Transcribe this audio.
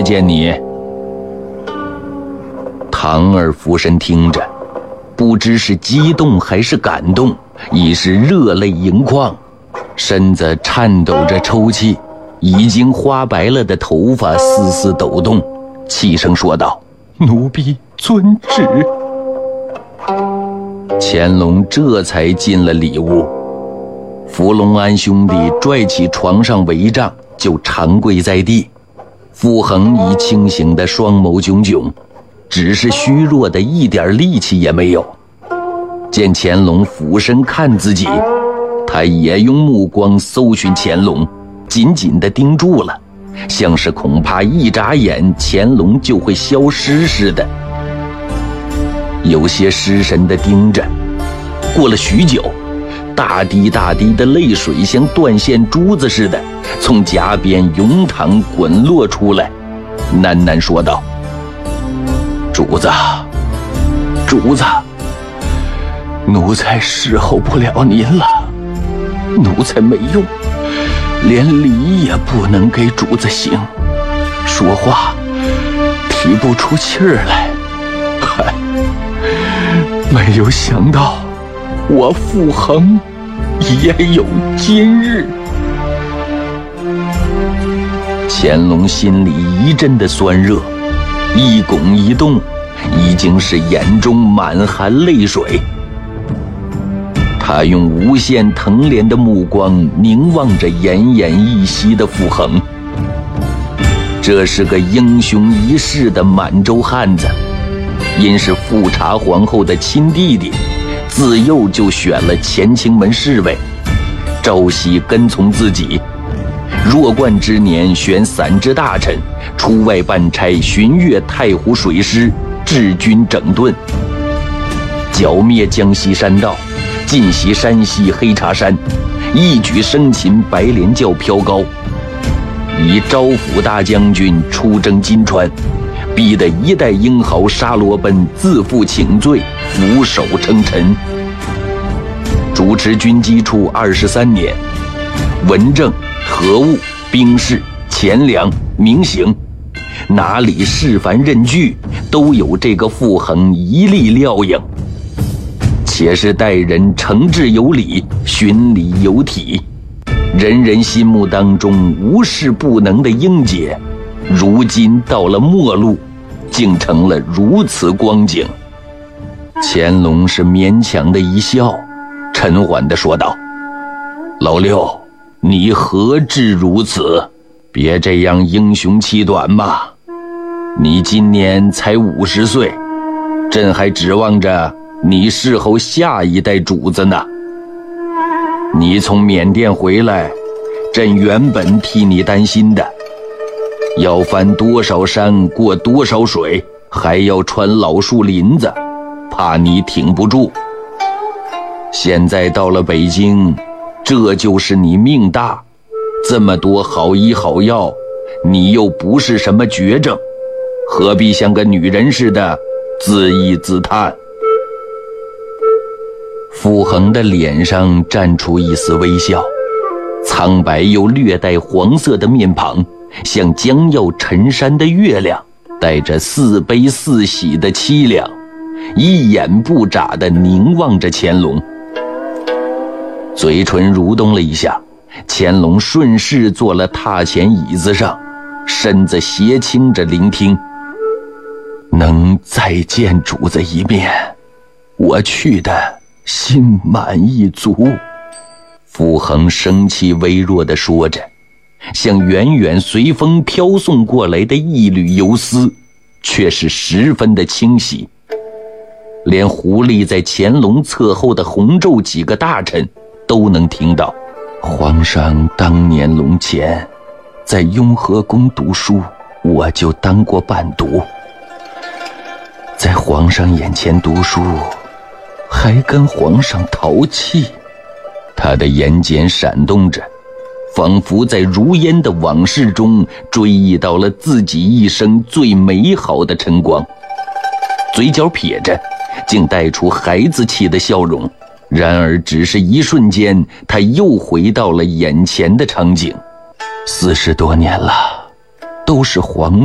接见你。堂儿俯身听着，不知是激动还是感动，已是热泪盈眶，身子颤抖着抽泣，已经花白了的头发丝丝抖动，气声说道：“奴婢遵旨。”乾隆这才进了里屋。福隆安兄弟拽起床上帷帐就长跪在地，傅恒已清醒的双眸炯炯，只是虚弱的一点力气也没有。见乾隆俯身看自己，他也用目光搜寻乾隆，紧紧地盯住了，像是恐怕一眨眼乾隆就会消失似的，有些失神地盯着。过了许久，大滴大滴的泪水像断线珠子似的从颊边涌淌滚落出来，喃喃说道：“主子，主子，奴才侍候不了您了，奴才没用，连礼也不能给主子行，说话提不出气儿来。嗨，没有想到我傅恒也有今日。”乾隆心里一阵的酸热，一拱一动，已经是眼中满含泪水。他用无限疼怜的目光凝望着奄奄一息的傅恒。这是个英雄一世的满洲汉子，因是富察皇后的亲弟弟，自幼就选了乾清门侍卫，朝夕跟从自己。弱冠之年选散治大臣，出外办差，巡阅太湖水师，治军整顿，剿灭江西山盗，进袭山西黑茶山，一举生擒白莲教飘高，以招抚大将军出征金川，逼得一代英豪沙罗奔自负请罪，俯首称臣。主持军机处23年，文政、核务、兵事、钱粮、民刑，哪里事凡任具，都有这个傅恒一力料应，且是待人诚挚有礼，循礼有体，人人心目当中无事不能的英杰，如今到了末路，竟成了如此光景。乾隆是勉强的一笑，沉缓地说道：“老六，你何至如此？别这样英雄气短嘛！你今年才50岁，朕还指望着你侍候下一代主子呢。你从缅甸回来，朕原本替你担心的，要翻多少山过多少水，还要穿老树林子，怕你挺不住。现在到了北京，这就是你命大，这么多好医好药，你又不是什么绝症，何必像个女人似的自缢自叹？”傅恒的脸上绽出一丝微笑，苍白又略带黄色的面庞像将要沉山的月亮，带着似悲似喜的凄凉，一眼不眨地凝望着乾隆。嘴唇蠕动了一下，乾隆顺势坐了榻前椅子上，身子斜倾着聆听。能再见主子一面，我去的心满意足。傅恒生气微弱地说着，像远远随风飘送过来的一缕游丝，却是十分的清晰。连狐狸在乾隆侧后的洪州几个大臣都能听到。皇上当年龙前在雍和宫读书，我就当过伴读，在皇上眼前读书，还跟皇上淘气。他的眼睑闪动着，仿佛在如烟的往事中追忆到了自己一生最美好的晨光，嘴角撇着，竟带出孩子气的笑容。然而只是一瞬间，他又回到了眼前的场景。40多年了，都是皇